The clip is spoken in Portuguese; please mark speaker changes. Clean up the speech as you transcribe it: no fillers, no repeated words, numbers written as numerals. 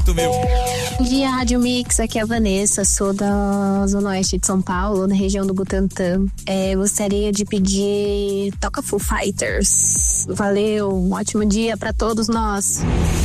Speaker 1: gosto, meu.
Speaker 2: Bom dia, Rádio Mix, aqui é a Vanessa, sou da Zona Oeste de São Paulo, na região do Butantã. Gostaria de pedir Toca Foo Fighters. Valeu, um ótimo dia pra todos nós.